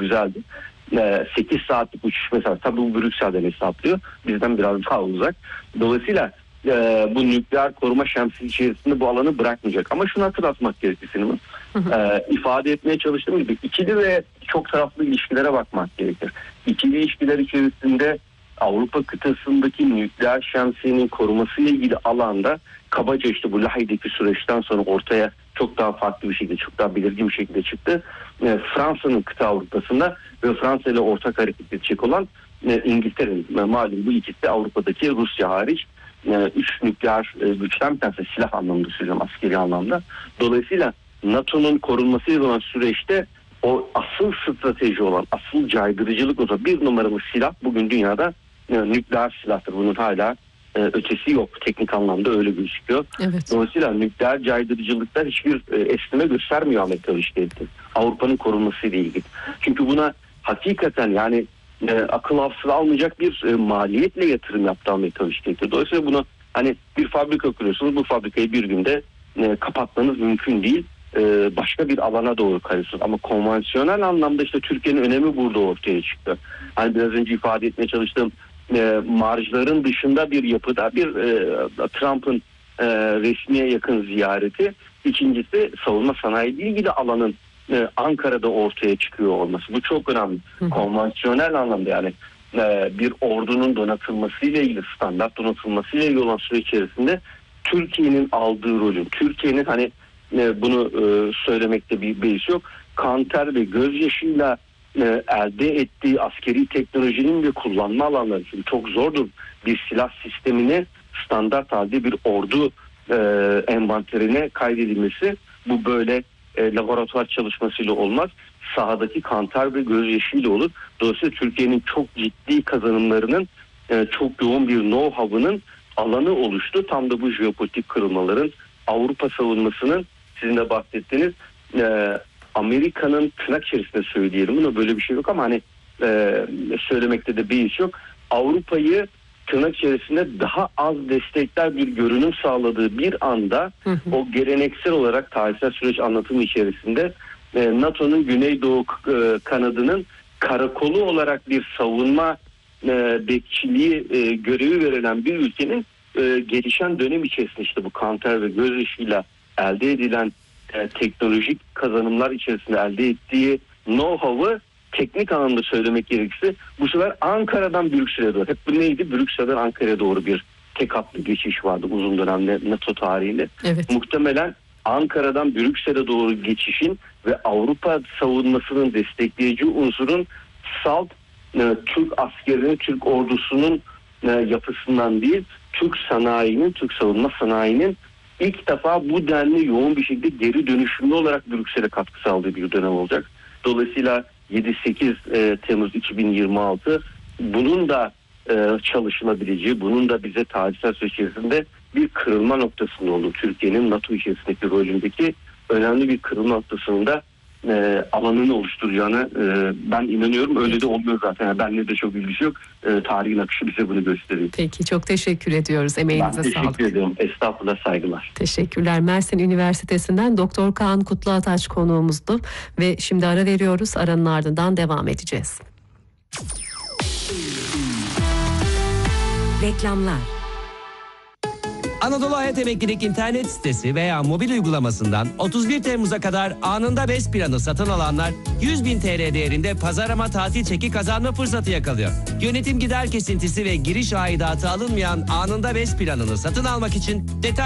güzeldi. 8 saatlik uçuş mesela, tabii bu Brüksel'den hesaplıyor. Bizden biraz daha uzak. Dolayısıyla bu nükleer koruma şemsiyesi içerisinde bu alanı bırakmayacak. Ama şunu hatırlatmak gerekir Sinem. İfade etmeye çalıştığım gibi ikili ve çok taraflı ilişkilere bakmak gerekir. İkili ilişkiler içerisinde Avrupa kıtasındaki nükleer şemsiyenin koruması ile ilgili alanda kabaca işte bu Lahey'deki süreçten sonra ortaya çok daha farklı bir şekilde, çok daha belirgin bir şekilde çıktı. Fransa'nın kıta Avrupa'sında ve Fransa ile ortak hareket edecek olan İngiltere'nin, malum bu ikisi de Avrupa'daki Rusya hariç 3 nükleer güçten bir tanesi, silah anlamında söylüyorum, askeri anlamda. Dolayısıyla NATO'nun korunmasıyla olan süreçte o asıl strateji olan, asıl caydırıcılık olan bir numaralı silah bugün dünyada nükleer silahtır. Bunun hala ötesi yok. Teknik anlamda öyle gözüküyor. Evet. Dolayısıyla nükleer caydırıcılıkta hiçbir esneme göstermiyor Amerika Birleşik Devletleri. Avrupa'nın korunmasıyla ilgili. Çünkü buna hakikaten yani akıl hafıza almayacak bir maliyetle yatırım yaptı Amerika Birleşik Devletleri. Dolayısıyla bunu hani bir fabrika kuruyorsunuz. Bu fabrikayı bir günde kapatmanız mümkün değil. Başka bir alana doğru kayıyorsunuz. Ama konvansiyonel anlamda işte Türkiye'nin önemi burada ortaya çıktı. Hani biraz önce ifade etmeye çalıştığım marjların dışında bir yapıda bir Trump'ın resmiye yakın ziyareti. İkincisi savunma sanayi ile ilgili alanın Ankara'da ortaya çıkıyor olması. Bu çok önemli. Konvansiyonel anlamda yani bir ordunun donatılmasıyla ilgili, standart donatılmasıyla ilgili olan süre içerisinde Türkiye'nin aldığı rolün, Türkiye'nin hani bunu söylemekte bir beis yok. Kan, ter ve gözyaşıyla elde ettiği askeri teknolojinin ve kullanma alanları. Çünkü çok zordur bir silah sistemini standart halde bir ordu envanterine kaydedilmesi. Bu böyle laboratuvar çalışmasıyla olmaz. Sahadaki kan, ter ve gözyaşıyla olur. Dolayısıyla Türkiye'nin çok ciddi kazanımlarının çok yoğun bir know-how'ının alanı oluştu. Tam da bu jeopolitik kırılmaların, Avrupa savunmasının, sizin de bahsettiğiniz Amerika'nın tırnak içerisinde söyleyelim. Buna böyle bir şey yok ama hani söylemekte de beis yok. Avrupa'yı tırnak içerisinde daha az destekler bir görünüm sağladığı bir anda o geleneksel olarak tarihsel süreç anlatımı içerisinde NATO'nun Güneydoğu kanadının karakolu olarak bir savunma bekçiliği görevi verilen bir ülkenin gelişen dönem içerisinde işte bu kanter ve gözyaşıyla elde edilen teknolojik kazanımlar içerisinde elde ettiği know-how'ı teknik anlamda söylemek gerekirse bu sefer Ankara'dan Brüksel'e doğru. Hep bu neydi? Brüksel'den Ankara'ya doğru bir tek hatlı geçiş vardı uzun dönemde NATO tarihinde. Evet. Muhtemelen Ankara'dan Brüksel'e doğru geçişin ve Avrupa savunmasının destekleyici unsurun salt Türk askerinin, Türk ordusunun yapısından değil, Türk sanayinin, Türk savunma sanayinin ilk defa bu denli yoğun bir şekilde geri dönüşümlü olarak Brüksel'e katkı sağladığı bir dönem olacak. Dolayısıyla 7-8 Temmuz 2026 bunun da çalışılabileceği, bunun da bize tarihsel süreç içerisinde bir kırılma noktasında olduğu, Türkiye'nin NATO içerisindeki rolündeki önemli bir kırılma noktasında alanını oluşturacağını ben inanıyorum. Öyle de olmuyor zaten. Yani benimle de çok ilgisi yok. Tarihin akışı bize bunu gösteriyor. Peki, çok teşekkür ediyoruz. Emeğinize sağlık. Ben teşekkür ederim. Estağfurullah, saygılar. Teşekkürler. Mersin Üniversitesi'nden Doktor Kaan Kutluataç konuğumuzdu ve şimdi ara veriyoruz. Aranın ardından devam edeceğiz. Reklamlar. Anadolu Hayat Emeklilik internet sitesi veya mobil uygulamasından 31 Temmuz'a kadar anında BES planı satın alanlar 100.000 TL değerinde pazarlama tatil çeki kazanma fırsatı yakalıyor. Yönetim gider kesintisi ve giriş aidatı alınmayan anında BES planını satın almak için detay